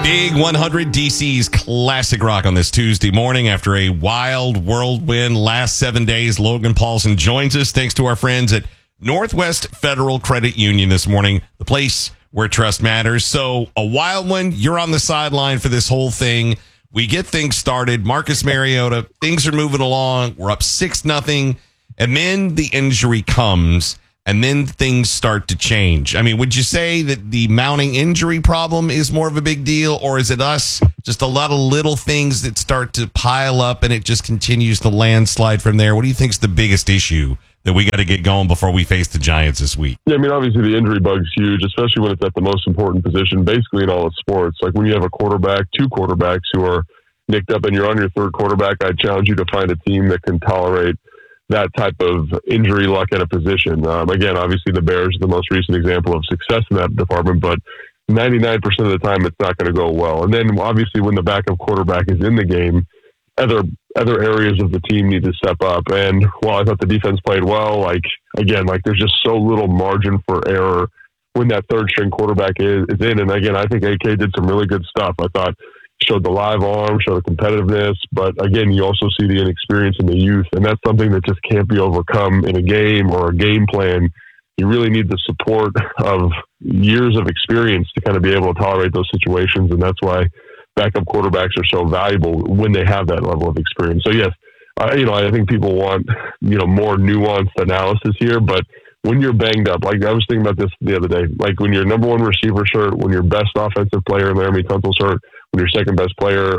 Big 100 DC's classic rock on this Tuesday morning. After a wild whirlwind last 7 days, Logan Paulsen joins us thanks to our friends at Northwest Federal Credit Union this morning, the place where trust matters. So a wild one, you're on the sideline for this whole thing. We get things started. Marcus Mariota, things are moving along. We're up 6-0. And then the injury comes. And then things start to change. I mean, would you say that the mounting injury problem is more of a big deal, or is it us? Just a lot of little things that start to pile up and it just continues to landslide from there. What do you think is the biggest issue that we got to get going before we face the Giants this week? Yeah, I mean, obviously the injury bug's huge, especially when it's at the most important position, basically in all of sports. Like when you have a quarterback, two quarterbacks who are nicked up and you're on your third quarterback, I challenge you to find a team that can tolerate that type of injury luck at a position. Again, obviously the Bears are the most recent example of success in that department, but 99% of the time it's not going to go well. And then obviously when the backup quarterback is in the game, other areas of the team need to step up. And while I thought the defense played well, there's just so little margin for error when that third string quarterback is in. And again, I think AK did some really good stuff. I thought showed the live arm, showed the competitiveness, but again, you also see the inexperience in the youth, and that's something that just can't be overcome in a game or a game plan. You really need the support of years of experience to kind of be able to tolerate those situations, and that's why backup quarterbacks are so valuable when they have that level of experience. So yes, I think people want, more nuanced analysis here, but when you're banged up, like I was thinking about this the other day, like when your number one receiver's hurt, when your best offensive player in Laramie Tunsil's hurt, when your second best player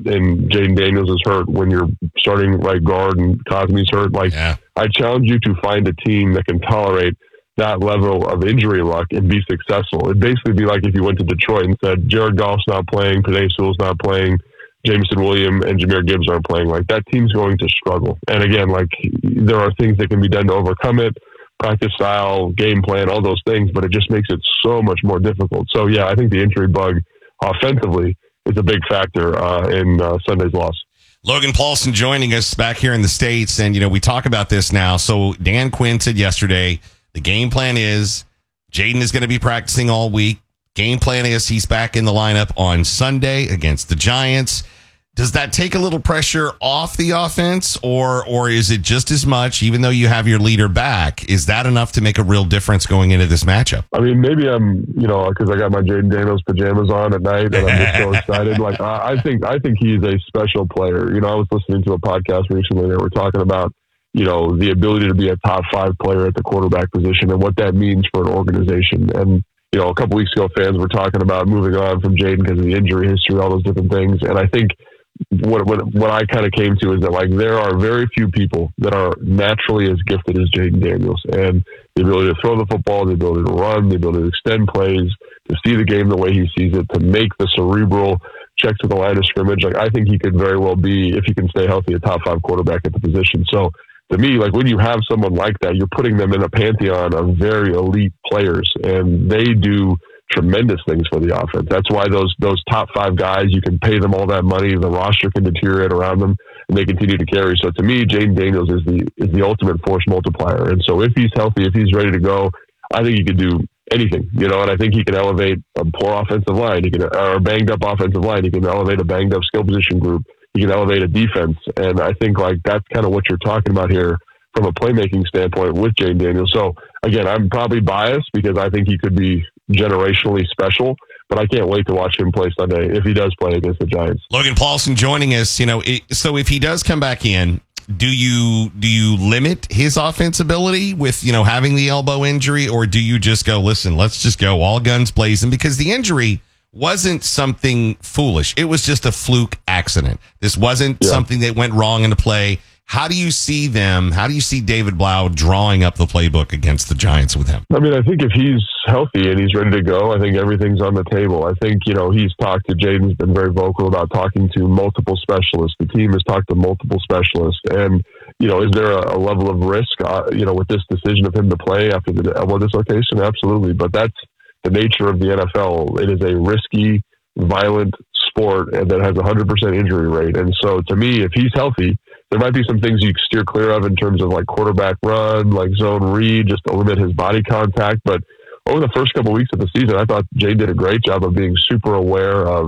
in Jaden Daniels is hurt, when your starting right guard and Cosme's hurt, I challenge you to find a team that can tolerate that level of injury luck and be successful. It'd basically be like if you went to Detroit and said, Jared Goff's not playing, Penei Sewell's not playing, Jameson Williams and Jahmyr Gibbs aren't playing. Like that team's going to struggle. And again, there are things that can be done to overcome it. Practice style, game plan, all those things, but it just makes it so much more difficult. So yeah, I think the injury bug offensively is a big factor in Sunday's loss. Logan Paulsen joining us back here in the States. And, we talk about this now. So Dan Quinn said yesterday, the game plan is Jaden is going to be practicing all week. Game plan is he's back in the lineup on Sunday against the Giants. Does that take a little pressure off the offense, or is it just as much, even though you have your leader back? Is that enough to make a real difference going into this matchup? I mean, maybe I'm, because I got my Jaden Daniels pajamas on at night and I'm just so excited. I think he's a special player. I was listening to a podcast recently that were talking about, the ability to be a top 5 player at the quarterback position and what that means for an organization. And, a couple weeks ago, fans were talking about moving on from Jaden because of the injury history, all those different things. And I think what I kind of came to is that there are very few people that are naturally as gifted as Jaden Daniels, and the ability to throw the football, the ability to run, the ability to extend plays, to see the game the way he sees it, to make the cerebral checks at the line of scrimmage. I think he could very well be, if he can stay healthy, a top 5 quarterback at the position. So to me, when you have someone like that, you're putting them in a pantheon of very elite players, and they do tremendous things for the offense. That's why those top 5 guys, you can pay them all that money, the roster can deteriorate around them, and they continue to carry. So to me, Jaden Daniels is the ultimate force multiplier. And so if he's healthy, if he's ready to go, I think he could do anything, and I think he can elevate a poor offensive line, or a banged up offensive line, he can elevate a banged up skill position group, he can elevate a defense. And I think that's kind of what you're talking about here from a playmaking standpoint with Jaden Daniels. So again, I'm probably biased because I think he could be generationally special, but I can't wait to watch him play Sunday if he does play against the Giants. Logan Paulsen joining us. So if he does come back in, do you limit his offense ability with having the elbow injury, or do you just go, listen, let's just go all guns blazing? Because the injury wasn't something foolish. It was just a fluke accident. This wasn't something that went wrong in the play. How do you see David Blau drawing up the playbook against the Giants with him? I mean, I think if he's healthy and he's ready to go, I think everything's on the table. I think, he's talked to Jaden's been very vocal about talking to multiple specialists. The team has talked to multiple specialists. And, is there a level of risk, with this decision of him to play after the elbow dislocation? Absolutely. But that's the nature of the NFL. It is a risky, violent sport that has a 100% injury rate. And so to me, if he's healthy, there might be some things you steer clear of in terms of quarterback run, zone read, just to limit his body contact. But over the first couple of weeks of the season, I thought Jay did a great job of being super aware of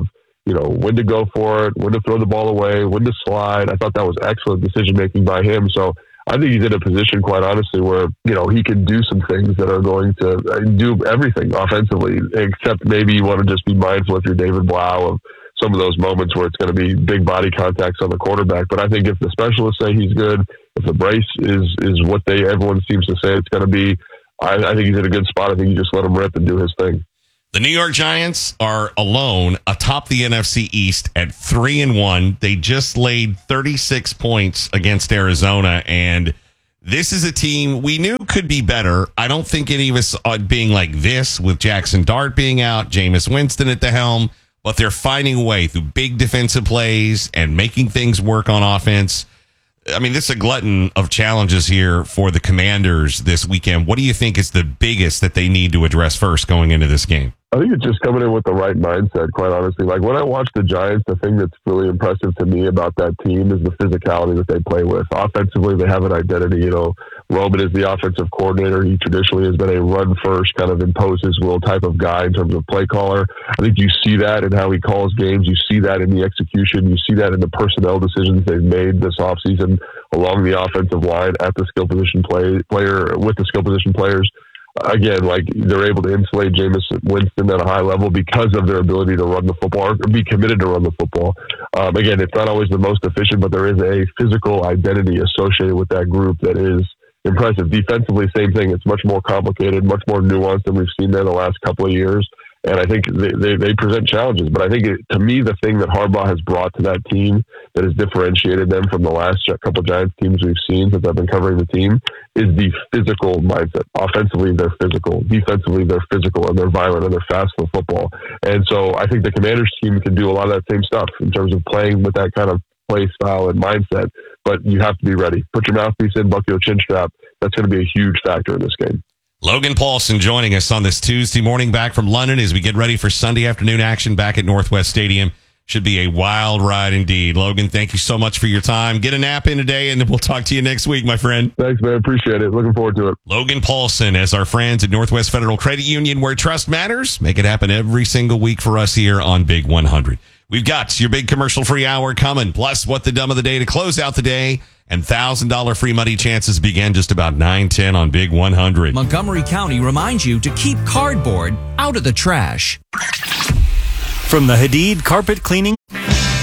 when to go for it, when to throw the ball away, when to slide. I thought that was excellent decision making by him. So I think he's in a position, quite honestly, where, he can do some things that are going to do everything offensively, except maybe you want to just be mindful if you're David Blau of some of those moments where it's going to be big body contacts on the quarterback. But I think if the specialists say he's good, if the brace is what everyone seems to say it's going to be, I think he's in a good spot. I think you just let him rip and do his thing. The New York Giants are alone atop the NFC East at 3-1. They just laid 36 points against Arizona, and this is a team we knew could be better. I don't think any of us are being like this with Jackson Dart being out, Jameis Winston at the helm, but they're finding a way through big defensive plays and making things work on offense. I mean, this is a glutton of challenges here for the Commanders this weekend. What do you think is the biggest that they need to address first going into this game? I think it's just coming in with the right mindset, quite honestly. Like when I watch the Giants, the thing that's really impressive to me about that team is the physicality that they play with. Offensively, they have an identity. Roman is the offensive coordinator. He traditionally has been a run-first, kind of impose his will type of guy in terms of play caller. I think you see that in how he calls games. You see that in the execution. You see that in the personnel decisions they've made this offseason along the offensive line at the skill position player with the skill position players. Again, like they're able to insulate Jameis Winston at a high level because of their ability to run the football or be committed to run the football. Again, it's not always the most efficient, but there is a physical identity associated with that group that is impressive. Defensively, same thing. It's much more complicated, much more nuanced than we've seen there the last couple of years. And I think they present challenges. But I think, to me, the thing that Harbaugh has brought to that team that has differentiated them from the last couple of Giants teams we've seen since I've been covering the team is the physical mindset. Offensively, they're physical. Defensively, they're physical, and they're violent, and they're fast for football. And so I think the Commanders team can do a lot of that same stuff in terms of playing with that kind of play style and mindset. But you have to be ready. Put your mouthpiece in, buckle your chin strap. That's going to be a huge factor in this game. Logan Paulsen joining us on this Tuesday morning back from London as we get ready for Sunday afternoon action back at Northwest Stadium. Should be a wild ride indeed. Logan, thank you so much for your time. Get a nap in today, and we'll talk to you next week, my friend. Thanks, man. Appreciate it. Looking forward to it. Logan Paulsen, as our friends at Northwest Federal Credit Union, where trust matters. Make it happen every single week for us here on Big 100. We've got your big commercial-free hour coming, plus what the dumb of the day to close out the day, and $1,000 free money chances begin just about 9:10 on Big 100. Montgomery County reminds you to keep cardboard out of the trash. From the Hadid Carpet Cleaning